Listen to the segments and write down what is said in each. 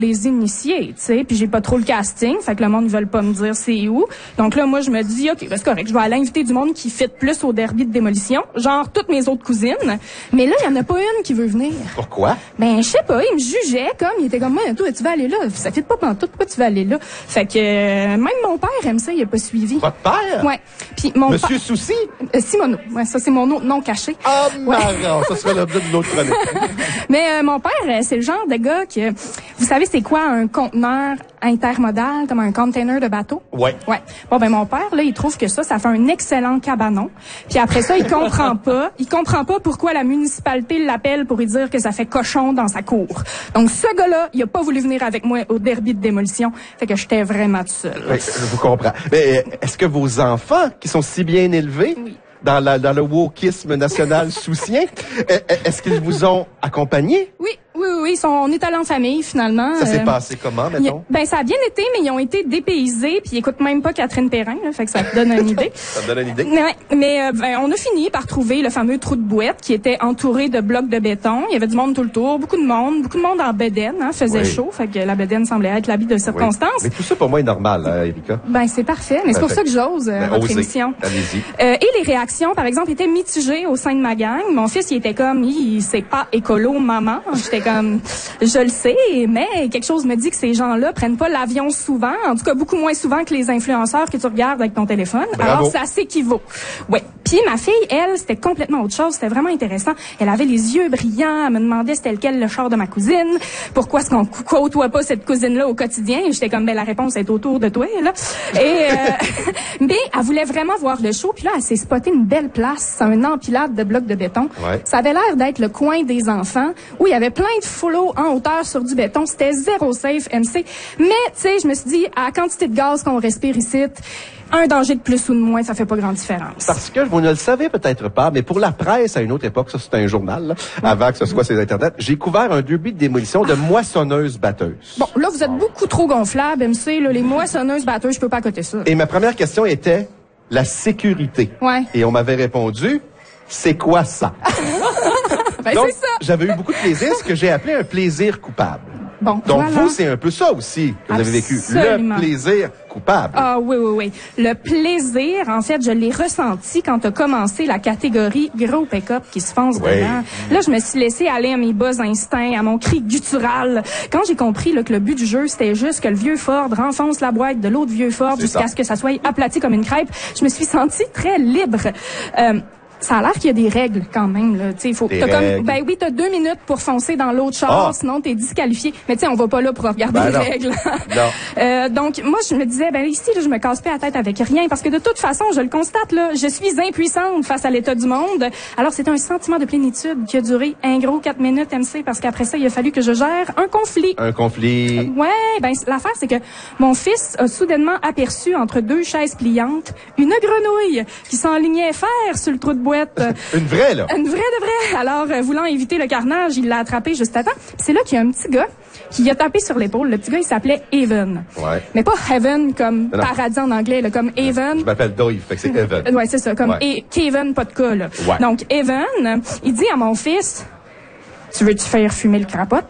les initiés, tu sais, puis j'ai pas trop le casting, fait que le monde ne veut pas me dire c'est où. Donc là, moi, je me dis, OK, ben c'est correct, je vais aller inviter du monde qui fit plus au derby de démolition, genre toutes mes autres cousines. Mais là, il y en a pas une qui veut venir. Pourquoi? Ben, je sais pas, il me jugeait comme, il était comme, moi, toi, tu vas aller là, ça fit pas pantoute, pourquoi tu vas aller là? Fait que, même mon père aime ça, il a pas suivi. Votre père? Ouais. Puis mon Monsieur Souci? Simoneau. Ouais, ça, c'est mon autre nom caché. Ah, Ouais. marrant, ça serait l'objet d'une autre chronique. Mais mon père, c'est le genre de gars que, vous savez, c'est quoi un conteneur intermodal, comme un container de bateau? Ouais. Ouais. Bon, ben mon père, là, il trouve que ça fait un excellent cabanon. Puis après ça, il comprend pas pourquoi la municipalité l'appelle pour lui dire que ça fait cochon dans sa cour. Donc, ce gars-là, il a pas voulu venir avec moi au derby de démolition. Fait que j'étais vraiment tout seul. Oui, je vous comprends. Mais est-ce que vos enfants, qui sont si bien élevés, Oui. dans le wokisme national soucien, est-ce qu'ils vous ont accompagné? Oui, on est allé en famille, finalement. Ça s'est passé comment, mettons? Ben, ça a bien été, mais ils ont été dépaysés, puis ils écoutent même pas Catherine Perrin, là, fait que ça te donne une idée. Ça me donne une idée? Ouais, mais ben, on a fini par trouver le fameux trou de bouette qui était entouré de blocs de béton. Il y avait du monde tout le tour, beaucoup de monde en bedaine, hein, faisait chaud, fait que la bedaine semblait être l'habit de circonstance. Oui. Mais tout ça, pour moi, est normal, hein, Erika. Ben, c'est parfait, mais c'est pour ça que j'ose votre osez. émission. Allez-y. Et les réactions, par exemple, étaient mitigées au sein de ma gang. Mon fils, il était comme, c'est pas écolo, maman. J'étais comme, je le sais, mais quelque chose me dit que ces gens-là prennent pas l'avion souvent, en tout cas beaucoup moins souvent que les influenceurs que tu regardes avec ton téléphone. Bravo. Alors, ça s'équivaut. Ouais. Puis ma fille, elle, c'était complètement autre chose. C'était vraiment intéressant. Elle avait les yeux brillants. Elle me demandait c'était lequel le char de ma cousine. Pourquoi est-ce qu'on côtoie pas cette cousine-là au quotidien? Et j'étais comme, ben la réponse est autour de toi, là. Et mais elle voulait vraiment voir le show. Puis là, elle s'est spottée une belle place, un empilade de blocs de béton. Ouais. Ça avait l'air d'être le coin des enfants où il y avait plein de flots en hauteur sur du béton. C'était zéro safe, MC. Mais, tu sais, je me suis dit, à la quantité de gaz qu'on respire ici, un danger de plus ou de moins, ça fait pas grande différence. Parce que vous ne le savez peut-être pas, mais pour la presse, à une autre époque, ça c'était un journal, là, avant que ce soit sur Internet, j'ai couvert un derby de démolition de moissonneuses-batteuses. Bon, là, vous êtes beaucoup trop gonflable, MC. Là, les moissonneuses-batteuses, je peux pas accoter ça. Et ma première question était la sécurité. Ouais. Et on m'avait répondu, c'est quoi ça? Ben, Donc, c'est ça. j'avais eu beaucoup de plaisir, ce que j'ai appelé un plaisir coupable. Bon, Donc, voilà. vous, c'est un peu ça aussi que vous avez vécu. Absolument. Le plaisir coupable. Ah oui. Le plaisir, en fait, je l'ai ressenti quand a commencé la catégorie gros pick-up qui se fonce Oui. dedans. Là, je me suis laissé aller à mes bas instincts, à mon cri guttural. Quand j'ai compris là, que le but du jeu, c'était juste que le vieux Ford renfonce la boîte de l'autre vieux Ford C'est jusqu'à ça. ce que ça soit aplati comme une crêpe, je me suis sentie très libre. Ça a l'air qu'il y a des règles quand même là, tu sais, faut Des règles. ben oui, t'as 2 minutes pour foncer dans l'autre char, Ah. sinon t'es disqualifié. Mais tu sais, on va pas là pour regarder Ben les non. règles. Non. Donc moi je me disais ben ici là, je me casse pas la tête avec rien parce que de toute façon, je le constate là, je suis impuissante face à l'état du monde. Alors c'est un sentiment de plénitude qui a duré un gros 4 minutes MC parce qu'après ça, il a fallu que je gère un conflit. Un conflit. Ouais, ben l'affaire c'est que mon fils a soudainement aperçu entre 2 chaises pliantes une grenouille qui s'enlignait faire sur le trou de boîte. Une vraie, là. Une vraie de vraie. Alors, voulant éviter le carnage, il l'a attrapé juste à temps. C'est là qu'il y a un petit gars qui a tapé sur l'épaule. Le petit gars, il s'appelait Evan. Ouais. Mais pas Heaven comme Non. paradis en anglais, là, comme Evan. Je m'appelle Dave, fait que c'est Evan. Ouais, c'est ça, comme Ouais. Kevin, pas de cas, là. Ouais. Donc, Evan, il dit à mon fils, tu veux-tu faire fumer le crapote?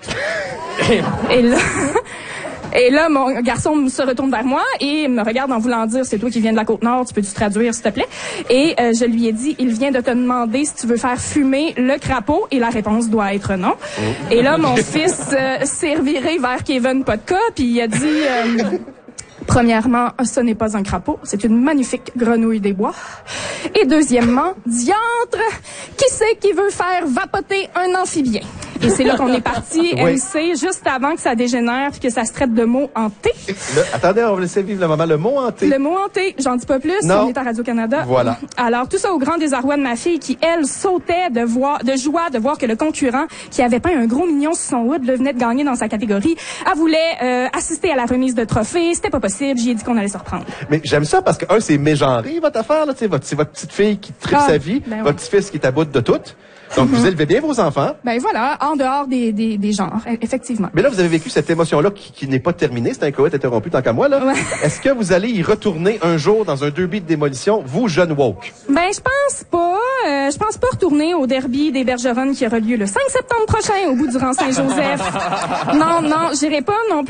Et là, mon garçon se retourne vers moi et me regarde en voulant dire, c'est toi qui viens de la Côte-Nord, tu peux-tu traduire, s'il te plaît? Et je lui ai dit, il vient de te demander si tu veux faire fumer le crapaud, et la réponse doit être non. Et là, mon fils s'est reviré vers Kevin Podka, puis il a dit... Premièrement, ce n'est pas un crapaud, c'est une magnifique grenouille des bois. Et deuxièmement, diantre, qui c'est qui veut faire vapoter un amphibien? Et c'est là qu'on est parti, Oui. MC, juste avant que ça dégénère puis que ça se traite de mots hantés. Attendez, on va laisser vivre le moment. Le mot hanté. Le mot hanté, j'en dis pas plus, Non. on est à Radio-Canada. Voilà. Alors, tout ça au grand désarroi de ma fille qui, elle, sautait de joie de voir que le concurrent, qui avait peint un gros mignon sur son hood, le venait de gagner dans sa catégorie. Elle voulait assister à la remise de trophées. C'était pas possible. J'y ai dit qu'on allait se reprendre. Mais j'aime ça parce que, c'est mégenré, votre affaire, là, tu sais, c'est votre petite fille qui tripe Ah, sa vie, ben votre ouais. petit-fils qui est à bout de tout. Donc, vous élevez bien vos enfants. Ben voilà, en dehors des genres, effectivement. Mais là, vous avez vécu cette émotion-là qui n'est pas terminée. C'est un coït interrompu tant qu'à moi, là. Ouais. Est-ce que vous allez y retourner un jour dans un derby de démolition, vous, jeune woke? Ben, je pense pas. Je pense pas retourner au derby des Bergeronnes qui aura lieu le 5 septembre prochain au bout du rang Saint-Joseph. Non, j'irai pas non plus.